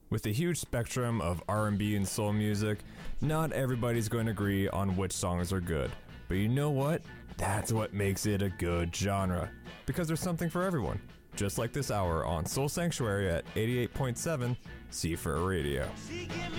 With a huge spectrum of R&B and soul music, not everybody's going to agree on which songs are good. But you know what? That's what makes it a good genre. Because there's something for everyone. Just like this hour on Soul Sanctuary at 88.7 C4 Radio.